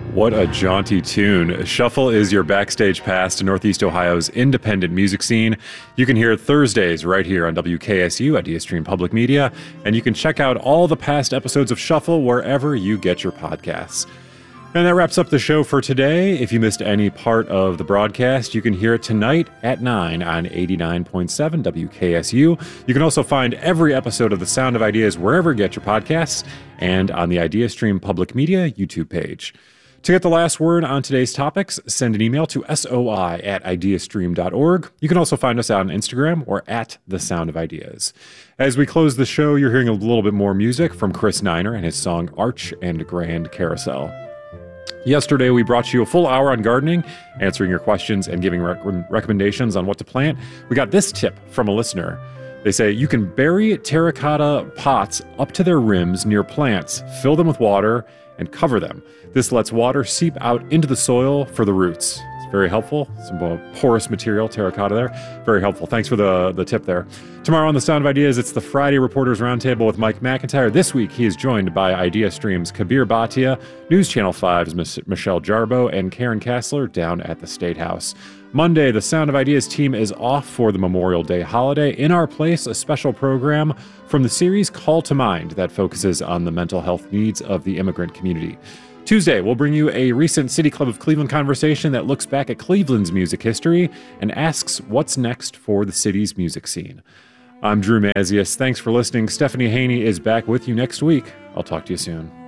What a jaunty tune. Shuffle is your backstage pass to Northeast Ohio's independent music scene. You can hear it Thursdays right here on WKSU, IdeaStream Public Media, and you can check out all the past episodes of Shuffle wherever you get your podcasts. And that wraps up the show for today. If you missed any part of the broadcast, you can hear it tonight at 9 on 89.7 WKSU. You can also find every episode of The Sound of Ideas wherever you get your podcasts and on the IdeaStream Public Media YouTube page. To get the last word on today's topics, send an email to soi@ideastream.org. You can also find us out on Instagram or at The Sound of Ideas. As we close the show, you're hearing a little bit more music from Chris Niner and his song Arch and Grand Carousel. Yesterday, we brought you a full hour on gardening, answering your questions and giving recommendations on what to plant. We got this tip from a listener. They say you can bury terracotta pots up to their rims near plants, fill them with water, and cover them. This lets water seep out into the soil for the roots. It's very helpful. Some porous material, terracotta there. Very helpful. Thanks for the tip there. Tomorrow on The Sound of Ideas, it's the Friday Reporters Roundtable with Mike McIntyre. This week, he is joined by IdeaStream's Kabir Bhatia, News Channel 5's Michelle Jarbo, and Karen Kassler down at the State House. Monday, the Sound of Ideas team is off for the Memorial Day holiday. In our place, a special program from the series Call to Mind that focuses on the mental health needs of the immigrant community. Tuesday, we'll bring you a recent City Club of Cleveland conversation that looks back at Cleveland's music history and asks what's next for the city's music scene. I'm Drew Mazius. Thanks for listening. Stephanie Haney is back with you next week. I'll talk to you soon.